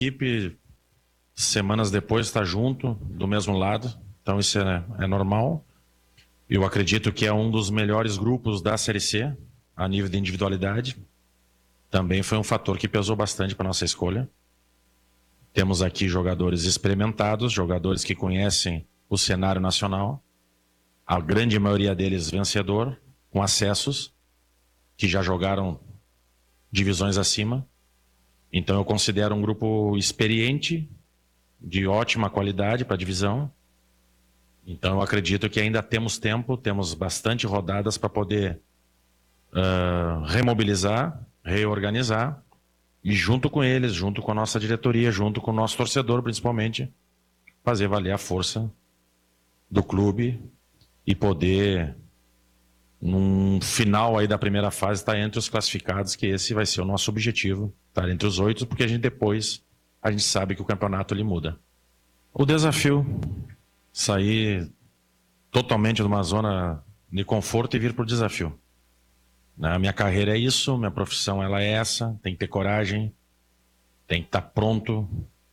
equipe, semanas depois, está junto, do mesmo lado. Então isso é normal. Eu acredito que é um dos melhores grupos da Série C, a nível de individualidade. Também foi um fator que pesou bastante para a nossa escolha. Temos aqui jogadores experimentados, jogadores que conhecem o cenário nacional. A grande maioria deles vencedor, com acessos, que já jogaram divisões acima. Então eu considero um grupo experiente, de ótima qualidade para a divisão. Então eu acredito que ainda temos tempo, temos bastante rodadas para poder remobilizar, reorganizar, e junto com eles, junto com a nossa diretoria, junto com o nosso torcedor principalmente, fazer valer a força do clube e poder, num final aí da primeira fase, estar entre os classificados, que esse vai ser o nosso objetivo, estar entre os 8, porque a gente sabe que o campeonato ele muda. O desafio, sair totalmente de uma zona de conforto e vir para o desafio. A minha carreira é isso, minha profissão ela é essa, tem que ter coragem, tem que estar pronto.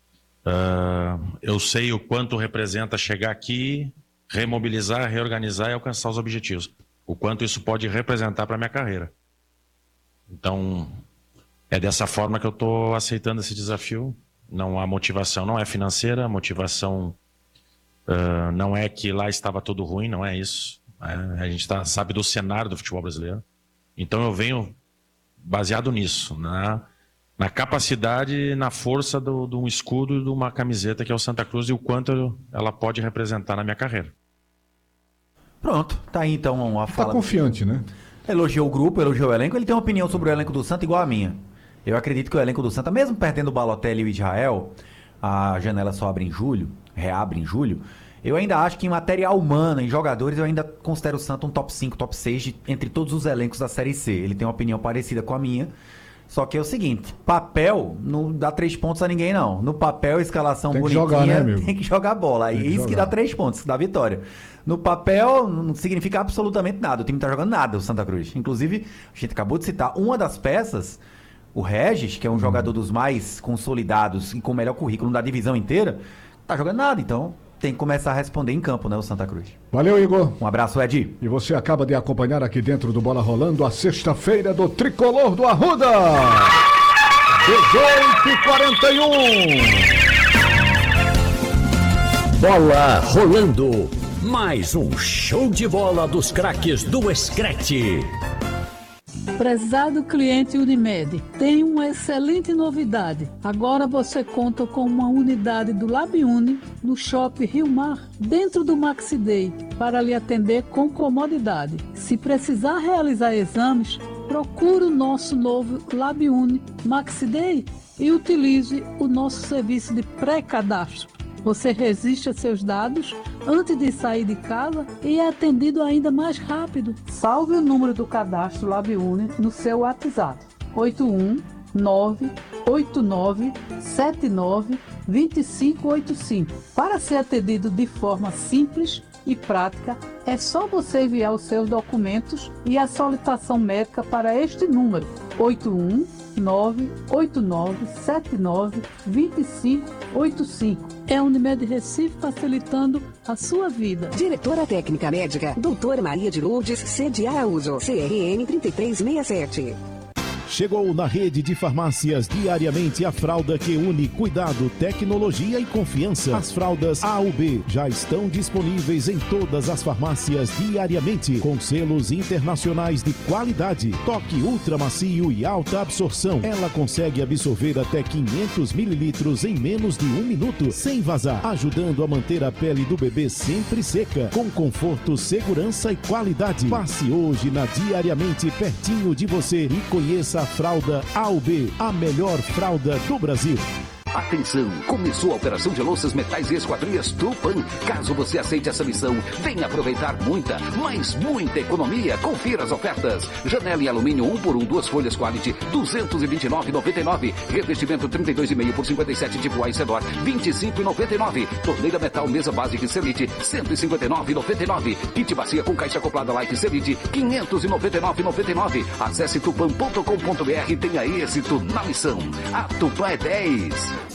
Eu sei o quanto representa chegar aqui, remobilizar, reorganizar e alcançar os objetivos. O quanto isso pode representar para a minha carreira. Então, é dessa forma que eu estou aceitando esse desafio. Não há motivação, não é financeira, a motivação não é que lá estava tudo ruim, não é isso. A gente sabe do cenário do futebol brasileiro. Então eu venho baseado nisso, na capacidade e na força de um escudo e de uma camiseta que é o Santa Cruz e o quanto ela pode representar na minha carreira. Pronto, tá aí então a fala. Tá confiante, né? Elogiou o grupo, elogiou o elenco, ele tem uma opinião sobre o elenco do Santa igual a minha. Eu acredito que o elenco do Santa, mesmo perdendo o Balotelli e o Israel, a janela só abre em julho, reabre em julho, eu ainda acho que em matéria humana, em jogadores, eu ainda considero o Santa um top 5, top 6 entre todos os elencos da Série C. Ele tem uma opinião parecida com a minha. Só que é o seguinte, papel não dá 3 pontos a ninguém, não. No papel, escalação tem que bonitinha, jogar, né, amigo? tem que jogar bola. Aí é isso que dá 3 pontos, que dá vitória. No papel, não significa absolutamente nada. O time não tá jogando nada, o Santa Cruz. Inclusive, a gente acabou de citar uma das peças, o Regis, que é um jogador dos mais consolidados e com o melhor currículo da divisão inteira, tá jogando nada, então tem que começar a responder em campo, né, o Santa Cruz. Valeu, Igor. Um abraço, Edi. E você acaba de acompanhar aqui dentro do Bola Rolando a sexta-feira do Tricolor do Arruda. 18h41. Bola Rolando. Mais um show de bola dos craques do Screte. Prezado cliente Unimed, tem uma excelente novidade. Agora você conta com uma unidade do LabUni no Shopping Rio Mar, dentro do Maxi Day, para lhe atender com comodidade. Se precisar realizar exames, procure o nosso novo LabUni Maxi Day e utilize o nosso serviço de pré-cadastro. Você registra seus dados antes de sair de casa e é atendido ainda mais rápido. Salve o número do cadastro LabUni no seu WhatsApp: 81989792585. Para ser atendido de forma simples e prática, é só você enviar os seus documentos e a solicitação médica para este número: 81989792585. É a Unimed Recife facilitando a sua vida. Diretora Técnica Médica, Doutora Maria de Lourdes Cede Araújo, CRN 3367. Chegou na rede de farmácias diariamente a fralda que une cuidado, tecnologia e confiança. As fraldas A/B já estão disponíveis em todas as farmácias diariamente, com selos internacionais de qualidade. Toque ultra macio e alta absorção. Ela consegue absorver até 500 mililitros em menos de 1 minuto, sem vazar, ajudando a manter a pele do bebê sempre seca, com conforto, segurança e qualidade. Passe hoje na Diariamente pertinho de você e conheça a fralda A/B, a melhor fralda do Brasil. Atenção, começou a operação de louças, metais e esquadrias Tupã. Caso você aceite essa missão, venha aproveitar muita, mas muita economia. Confira as ofertas. Janela em alumínio 1 por 1, 2 folhas quality, R$ 229,99. Revestimento 32,5 por 57 tipo A e Cedor, R$ 25,99. Torneira metal mesa básica Celite, R$ 159,99. Kit bacia com caixa acoplada Light Celite, R$ 599,99. Acesse tupan.com.br e tenha êxito na missão. A Tupã é 10.